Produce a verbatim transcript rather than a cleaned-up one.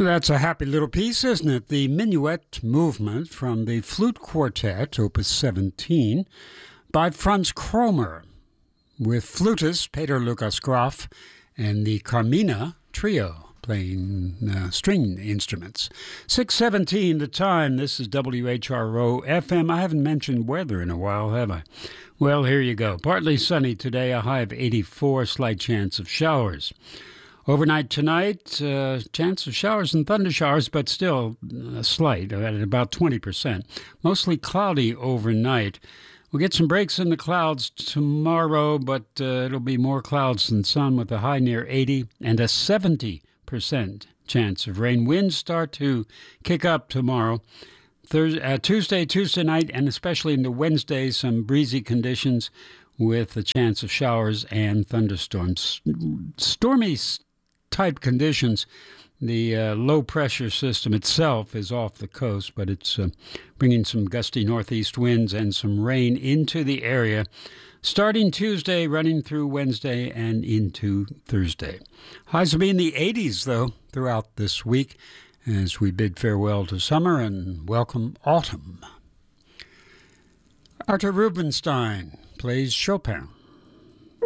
That's a happy little piece, isn't it? The Minuet Movement from the Flute Quartet, Opus seventeen, by Franz Kromer, with flutist Peter Lukas Graf and the Carmina Trio playing uh, string instruments. six seventeen the time. This is W H R O F M. I haven't mentioned weather in a while, have I? Well, here you go. Partly sunny today, a high of eighty-four, slight chance of showers. Overnight tonight, uh, chance of showers and thunder showers, but still uh, slight, at about twenty percent. Mostly cloudy overnight. We'll get some breaks in the clouds tomorrow, but uh, it'll be more clouds than sun with a high near eighty and a seventy percent chance of rain. Winds start to kick up tomorrow. Thursday, uh, Tuesday, Tuesday night, and especially into Wednesday, some breezy conditions with a chance of showers and thunderstorms. Stormy type conditions. The uh, low-pressure system itself is off the coast, but it's uh, bringing some gusty northeast winds and some rain into the area, starting Tuesday, running through Wednesday and into Thursday. Highs will be in the eighties, though, throughout this week, as we bid farewell to summer and welcome autumn. Arthur Rubinstein plays Chopin.